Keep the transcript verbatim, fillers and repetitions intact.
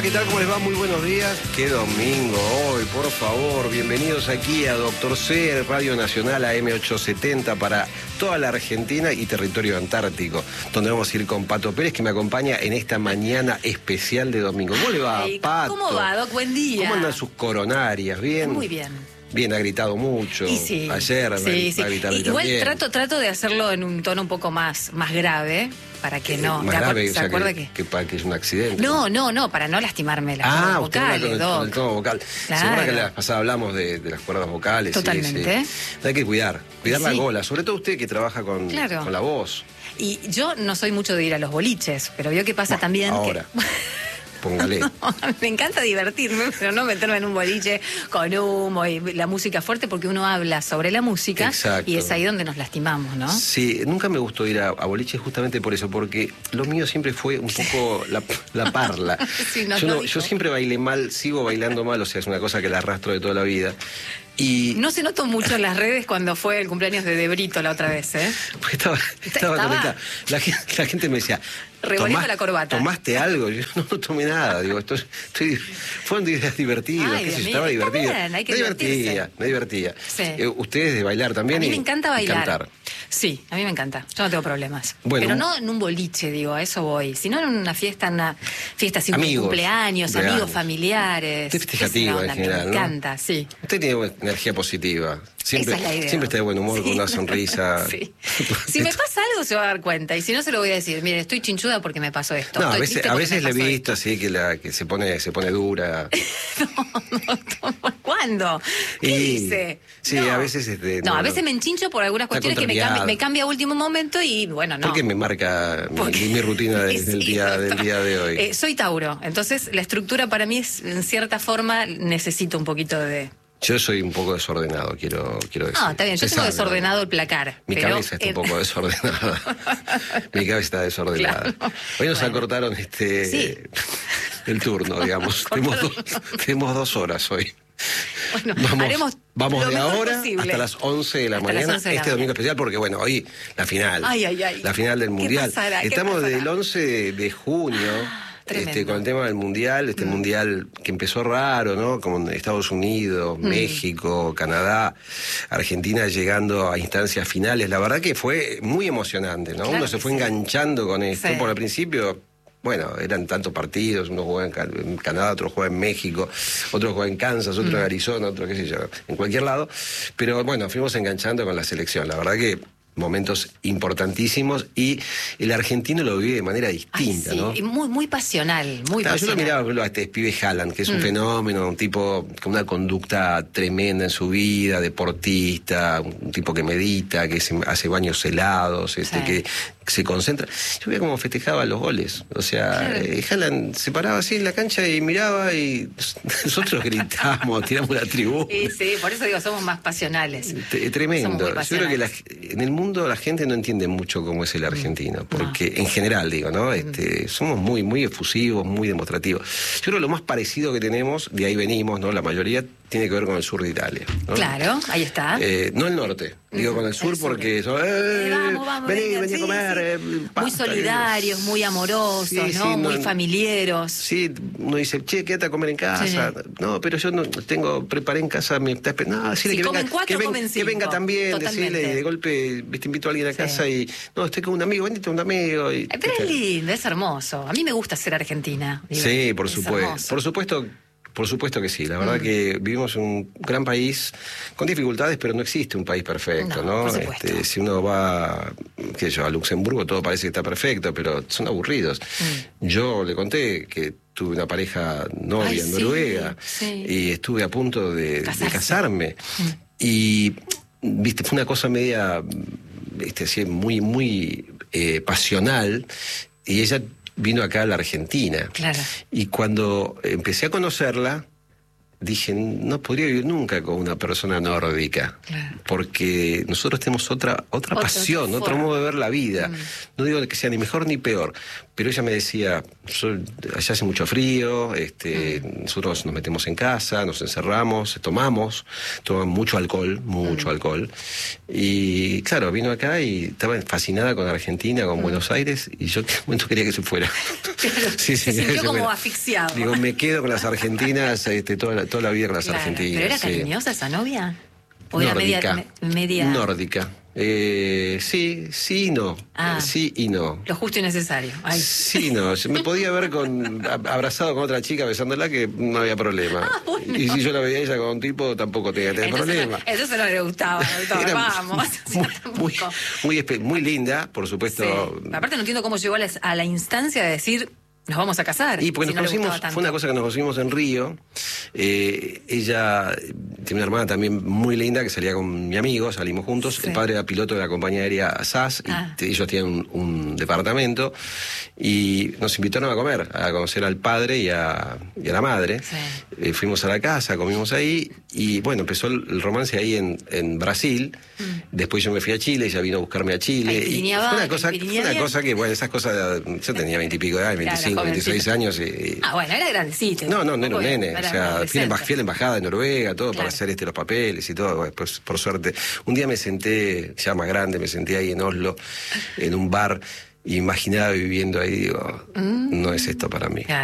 ¿qué tal? ¿Cómo les va? Muy buenos días. Qué domingo hoy, por favor. Bienvenidos aquí a Doctor C, Radio Nacional A M ochocientos setenta para toda la Argentina y territorio antártico, donde vamos a ir con Pato Pérez, que me acompaña en esta mañana especial de domingo. ¿Cómo le va, Ay, Pato? ¿Cómo va, Doc? Buen día. ¿Cómo andan sus coronarias? ¿Bien? Muy bien. Bien, ha gritado mucho. Y sí, Ayer sí, sí. va a gritar Y Igual también. trato, trato de hacerlo en un tono un poco más, más grave, para que no... Más ¿te grave, acuer- o ¿Se sea, acuerda que, que...? que, pa- que es un accidente. No, no, no, para no lastimarme las Ah, cuerdas usted habla vocales, con el, Doc. con el tono vocal. Claro. Seguro que la vez pasada hablamos de, de las cuerdas vocales. sí, Totalmente. sí. Hay que cuidar, cuidar la Sí. gola, sobre todo usted que trabaja con, Claro. con la voz. Y yo no soy mucho de ir a los boliches, pero veo que pasa Bueno, también ahora. que... Póngale. Me encanta divertirme, pero no meterme en un boliche con humo y la música fuerte, porque uno habla sobre la música. Exacto. Y es ahí donde nos lastimamos, ¿no? Sí, nunca me gustó ir a, a boliches justamente por eso, porque lo mío siempre fue un poco la, la parla. Sí, nos yo, lo no- dijo. yo siempre bailé mal, sigo bailando mal, o sea, es una cosa que la arrastro de toda la vida. Y No se notó mucho en las redes cuando fue el cumpleaños de Debrito la otra vez, ¿eh? pues estaba, estaba Estaba- conectada. La, gen- la gente me decía, Revolviendo "¿Tomás- la corbata". ¿Tomaste algo? Yo no, no tomé nada. Digo, esto es- estoy, fueron días divertidos, Ay, qué sé yo, Dios estaba mío, está divertido. bien, hay que me divertía, divertirse. me divertía. Sí. Eh, ustedes de bailar también. A mí y- me encanta y bailar. cantar. Sí, a mí me encanta. Yo no tengo problemas. Bueno, Pero un- no en un boliche, digo, a eso voy. Sino en una fiesta, en una fiesta así, Amigos, cumpleaños, cumpleaños. amigos, familiares. Usted festejativa Esa onda, en general, me ¿no? encanta, sí. Usted tiene buena energía positiva. Siempre, Esa es la idea. siempre está de buen humor, Sí. con una sonrisa. Sí. Si me pasa algo se va a dar cuenta. Y si no, se lo voy a decir. Mire, estoy chinchuda porque me pasó esto. No, a Estoy veces, triste a porque veces me le he pasó visto así que la que se pone, se pone dura. esto. No, no, ¿Cuándo? ¿Qué Y- dice? sí, No. a veces, este, No, no, a veces no. me enchincho por algunas Está cuestiones que me contrariada. cambia, me cambia a último momento y bueno, no. ¿Por qué me marca mi, Porque- mi rutina de- Sí, del, día, del día de hoy? Eh, soy Tauro, entonces la estructura para mí es, en cierta forma, necesito un poquito de... Yo soy un poco desordenado, quiero, quiero decir. Ah, está bien, yo Se tengo sabe, desordenado el placar. Mi pero cabeza está en- un poco desordenada. Mi cabeza está desordenada. Claro. Hoy nos Bueno. acortaron este Sí. el turno, digamos. tenemos, dos, tenemos dos horas hoy. Bueno, Vamos, haremos vamos lo de mejor ahora posible. hasta las once de la Hasta las mañana, once de la este domingo mañana. especial, porque bueno, hoy la final. Ay, ay, ay. La final del ¿Qué Mundial. pasará? ¿Qué Estamos pasará? del once de, de junio. Tremendo. Este, con el tema del Mundial, este Mundial que empezó raro, ¿no? Como en Estados Unidos, México, Canadá, Argentina llegando a instancias finales. La verdad que fue muy emocionante, ¿no? Claro Uno se que fue sí. enganchando con esto. Sí. Por el principio, bueno, eran tantos partidos, uno jugaba en, Ca- en Canadá, otro jugaba en México, otro jugaba en Kansas, otro en Arizona, otro qué sé yo, en cualquier lado. Pero bueno, fuimos enganchando con la selección. La verdad que momentos importantísimos y el argentino lo vive de manera Ay, distinta, sí, ¿no? y muy, muy pasional, muy Claro, yo lo pasional. miraba, por ejemplo, a este pibe Haaland, que es un fenómeno, un tipo con una conducta tremenda en su vida, deportista, un tipo que medita, que se hace baños helados, este, Sí. que se concentra. Yo veía cómo festejaba los goles. O sea, Claro. eh, Haaland se paraba así en la cancha y miraba y nosotros gritamos, tiramos la tribuna. Sí, sí, por eso digo, somos más pasionales. T- Tremendo. Somos muy Yo creo que la- pasionales. en el mundo la gente no entiende mucho cómo es el argentino, porque en general digo, ¿no? Este, somos muy, muy efusivos, muy demostrativos. Yo creo que lo más parecido que tenemos, de ahí venimos, ¿no? La mayoría tiene que ver con el sur de Italia, ¿no? Claro, ahí está. Eh, no el norte, digo Ujú, con el sur el sur. porque son, eh, Eh, vamos, vamos, vení, venga, vení a sí, comer. sí. eh, Muy pasta, solidarios, muy amorosos, Sí, ¿no? sí, no- muy familiares. Sí, uno dice, che, quédate a comer en casa. Sí. No, pero yo no tengo, preparé en casa, me está esperando. No, decirle Si que comen venga, cuatro, que, ven- comen que cinco. venga también, Totalmente. decirle, y de golpe, viste, invito a alguien a Sí. casa y, no, estoy con un amigo, venite un amigo. Y, Eh, Pero es lindo, es hermoso. A mí me gusta ser argentina. digo, Sí, por es supuesto. hermoso. Por supuesto. Por supuesto que sí, la verdad que vivimos en un gran país con dificultades, pero no existe un país perfecto, No, ¿no? por supuesto. Este, si uno va, qué sé yo, a Luxemburgo todo parece que está perfecto, pero son aburridos. Yo le conté que tuve una pareja novia Ay, en sí, Noruega sí. y estuve a punto de, de Casarse. casarme. Y, viste, fue una cosa media, este, así, muy, muy eh, pasional, y ella vino acá a la Argentina. Claro. Y cuando empecé a conocerla, dije, no podría vivir nunca con una persona nórdica, Claro. porque nosotros tenemos otra otra Otra pasión, forma. otro modo de ver la vida. No digo que sea ni mejor ni peor, pero ella me decía, yo, allá hace mucho frío, este, mm. nosotros nos metemos en casa, nos encerramos, tomamos, toman mucho alcohol, mucho mm. alcohol. Y claro, vino acá y estaba fascinada con Argentina, con mm. Buenos Aires, y yo en un momento quería que se fuera. sí, sí, se sintió como fuera. asfixiado. Digo, me quedo con las argentinas, este, toda, la, toda la vida con las claro, argentinas. ¿Pero era sí. cariñosa esa novia? ¿O nórdica, era media, media... Nórdica. Eh, sí, sí y no. Ah, sí y no. Lo justo y necesario. Ay. Sí, no. Me podía ver con abrazado con otra chica besándola que no había problema. Ah, bueno. Y si yo la veía ella con un tipo, tampoco tenía que tener entonces, problema. Eso se no le gustaba. Era vamos. Muy, muy, muy, muy linda, por supuesto. Sí. Aparte no entiendo cómo llegó a la, a la instancia de decir... Nos vamos a casar. Y porque si nos no conocimos, fue una cosa que nos conocimos en Río. Eh, ella tiene una hermana también muy linda que salía con mi amigo, salimos juntos. Sí. El padre era piloto de la compañía aérea S A S ah. y ellos tienen un, un departamento. Y nos invitaron a comer, a conocer al padre y a, y a la madre. Sí. Eh, fuimos a la casa, comimos ahí y bueno, empezó el, el romance ahí en, en Brasil. Mm. Después yo me fui a Chile, ella vino a buscarme a Chile. Ay, y fue una cosa, fue una cosa que, bueno, esas cosas, de, yo tenía veintipico de años, veinticinco. Claro, veintiséis años y... Ah, bueno, era grandecito. No, no, no era un nene. O sea, fui a, la, fui a la embajada de Noruega, todo, claro. para hacer este los papeles y todo. Bueno, pues, por suerte. Un día me senté, ya más grande, me senté ahí en Oslo, en un bar, y imaginaba viviendo ahí, digo, mm. no es esto para mí. Claro.